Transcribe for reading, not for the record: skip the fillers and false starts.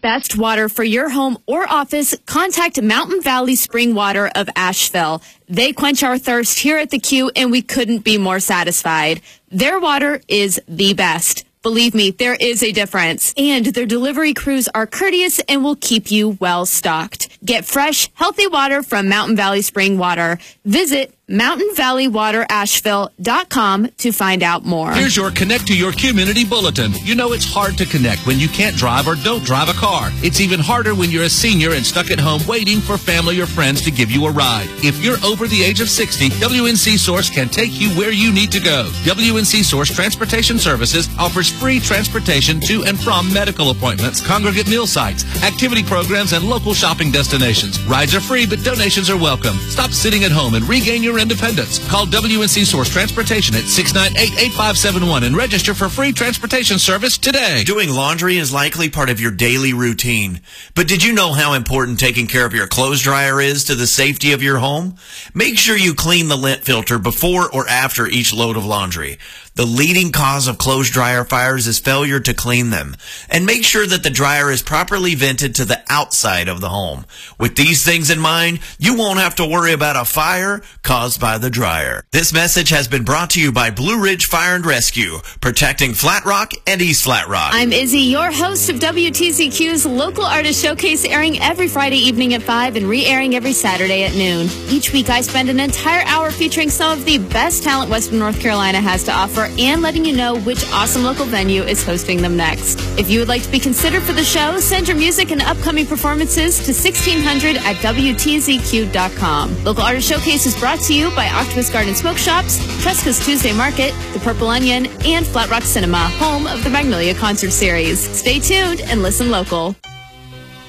best water for your home or office, contact Mountain Valley Spring Water of Asheville. They quench our thirst here at the Q, and we couldn't be more satisfied. Their water is the best. Believe me, there is a difference. And their delivery crews are courteous and will keep you well stocked. Get fresh, healthy water from Mountain Valley Spring Water. Visit mountainvalleywaterasheville.com to find out more. Here's your Connect to Your Community Bulletin. You know it's hard to connect when you can't drive or don't drive a car. It's even harder when you're a senior and stuck at home waiting for family or friends to give you a ride. If you're over the age of 60, WNC Source can take you where you need to go. WNC Source Transportation Services offers free transportation to and from medical appointments, congregate meal sites, activity programs, and local shopping destinations. Rides are free, but donations are welcome. Stop sitting at home and regain your independence. Call WNC Source Transportation at 698-8571 and register for free transportation service today. Doing laundry is likely part of your daily routine. But did you know how important taking care of your clothes dryer is to the safety of your home? Make sure you clean the lint filter before or after each load of laundry. The leading cause of clothes dryer fires is failure to clean them. And make sure that the dryer is properly vented to the outside of the home. With these things in mind, you won't have to worry about a fire caused by the dryer. This message has been brought to you by Blue Ridge Fire and Rescue, protecting Flat Rock and East Flat Rock. I'm Izzy, your host of WTZQ's Local Artist Showcase, airing every Friday evening at 5 and re-airing every Saturday at noon. Each week I spend an entire hour featuring some of the best talent Western North Carolina has to offer and letting you know which awesome local venue is hosting them next. If you would like to be considered for the show, send your music and upcoming performances to 1600 at WTZQ.com. Local Artist Showcase is brought to you by Octopus Garden Smoke Shops, Tresca's Tuesday Market, The Purple Onion, and Flat Rock Cinema, home of the Magnolia Concert Series. Stay tuned and listen local.